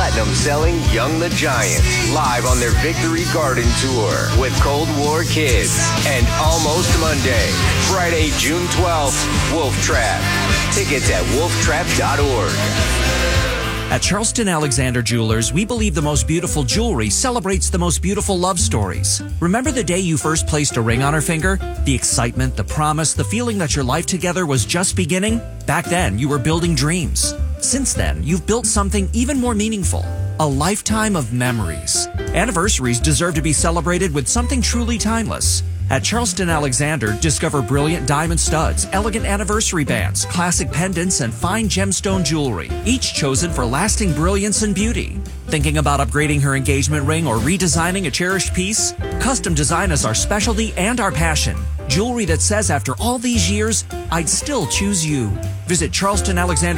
platinum-selling Young the Giant, live on their Victory Garden Tour with Cold War Kids. And Almost Monday, Friday, June 12th, Wolf Trap. Tickets at wolftrap.org. At Charleston Alexander Jewelers, we believe the most beautiful jewelry celebrates the most beautiful love stories. Remember the day you first placed a ring on her finger? The excitement, the promise, the feeling that your life together was just beginning? Back then, you were building dreams. Since then, you've built something even more meaningful. A lifetime of memories. Anniversaries deserve to be celebrated with something truly timeless. At Charleston Alexander, discover brilliant diamond studs, elegant anniversary bands, classic pendants, and fine gemstone jewelry, each chosen for lasting brilliance and beauty. Thinking about upgrading her engagement ring or redesigning a cherished piece? Custom design is our specialty and our passion. Jewelry that says after all these years, I'd still choose you. Visit Charleston Alexander